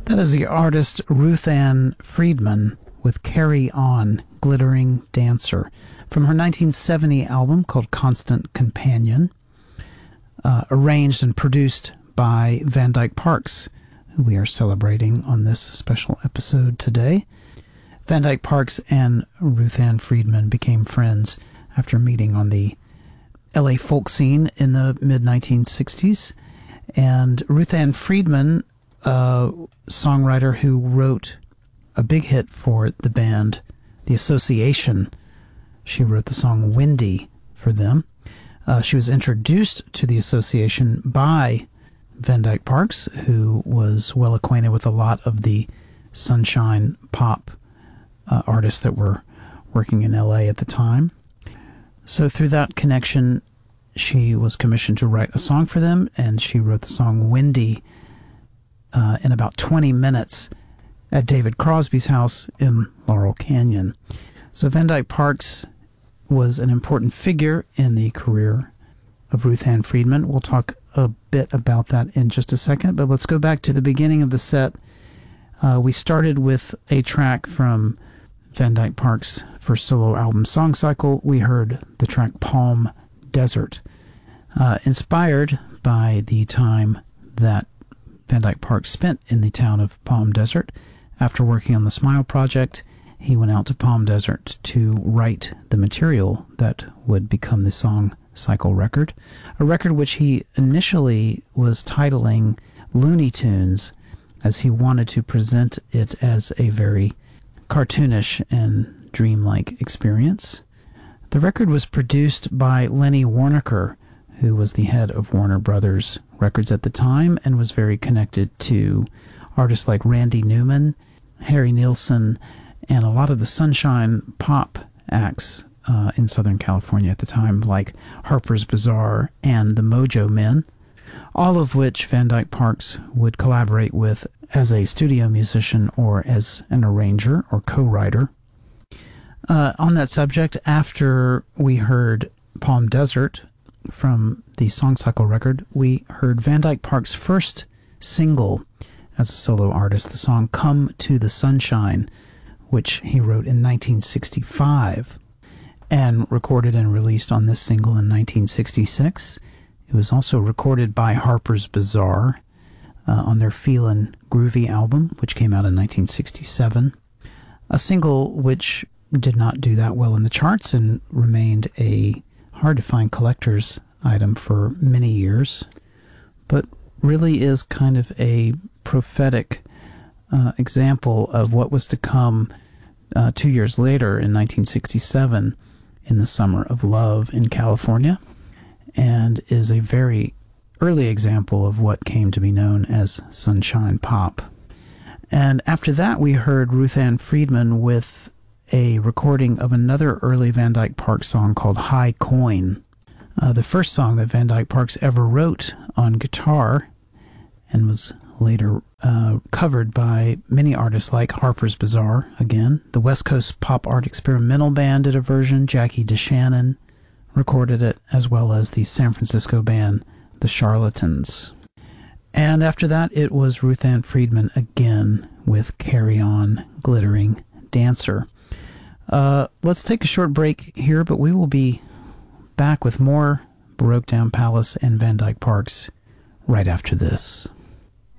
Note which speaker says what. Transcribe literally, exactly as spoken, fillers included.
Speaker 1: That is the artist Ruth Ann Friedman with Carry On, Glittering Dancer, from her nineteen seventy album called Constant Companion, uh, arranged and produced by Van Dyke Parks, who we are celebrating on this special episode today. Van Dyke Parks and Ruth Ann Friedman became friends after meeting on the L A folk scene in the mid nineteen sixties. And Ruth Ann Friedman, a songwriter who wrote a big hit for the band, The Association. She wrote the song Windy for them. Uh, she was introduced to The Association by Van Dyke Parks, who was well acquainted with a lot of the sunshine pop uh, artists that were working in L A at the time. So through that connection, she was commissioned to write a song for them, and she wrote the song Windy uh, in about twenty minutes at David Crosby's house in Laurel Canyon. So Van Dyke Parks was an important figure in the career of Ruth Ann Friedman. We'll talk a bit about that in just a second, but let's go back to the beginning of the set. Uh, we started with a track from Van Dyke Parks' first solo album, Song Cycle. We heard the track Palm Desert, uh, inspired by the time that Van Dyke Parks spent in the town of Palm Desert. After working on the Smile Project, he went out to Palm Desert to write the material that would become the Song Cycle record, a record which he initially was titling Looney Tunes, as he wanted to present it as a very cartoonish and dreamlike experience. The record was produced by Lenny Waronker, who was the head of Warner Brothers Records at the time and was very connected to artists like Randy Newman, Harry Nilsson, and a lot of the sunshine pop acts uh, in Southern California at the time, like Harper's Bazaar and the Mojo Men, all of which Van Dyke Parks would collaborate with as a studio musician or as an arranger or co-writer. Uh, on that subject, after we heard Palm Desert from the Song Cycle record, we heard Van Dyke Parks' first single as a solo artist, the song Come to the Sunshine, which he wrote in nineteen sixty-five and recorded and released on this single in nineteen sixty-six. It was also recorded by Harper's Bazaar uh, on their Feelin' Groovy album, which came out in nineteen sixty-seven. A single which did not do that well in the charts and remained a hard-to-find collector's item for many years, but really is kind of a prophetic uh, example of what was to come uh, two years later in nineteen sixty-seven in the Summer of Love in California, and is a very early example of what came to be known as sunshine pop. And after that, we heard Ruth Ann Friedman with a recording of another early Van Dyke Parks song called High Coin, uh, the first song that Van Dyke Parks ever wrote on guitar, and was later uh, covered by many artists like Harper's Bazaar again. The West Coast Pop Art Experimental Band did a version. Jackie DeShannon recorded it, as well as the San Francisco band The Charlatans. And after that, it was Ruth Ann Friedman again with Carry On, Glittering Dancer. Uh, let's take a short break here, but we will be back with more Baroque Down Palace and Van Dyke Parks right after this.